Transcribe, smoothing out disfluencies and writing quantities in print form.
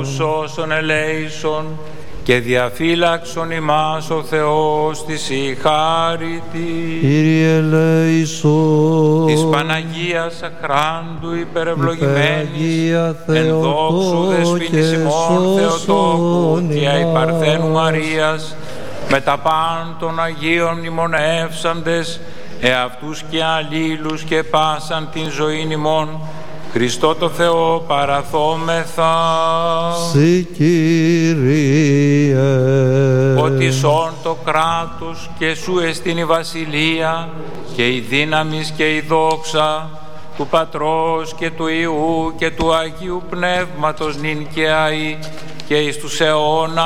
σώσον ελέησον και διαφύλαξον ημάς ο Θεός της η χάρητη. Κύριε ελέησον. Της Παναγίας αχράντου υπερευλογημένης, εν δόξου δεσπότης ημών Θεοτόκου και αι Παρθένου Μαρίας, με τα παν των Αγίων μνημονεύσαντες, εαυτούς και αλλήλους και πάσαν την ζωήν ημών, Χριστό το Θεό παραθόμεθα. Συ Κύριε. Ότι σών το κράτος και σου εστίν η βασιλεία και η δύναμις και η δόξα του Πατρός και του Υιού και του Αγίου Πνεύματος νυν και αεί και εις τους αιώνας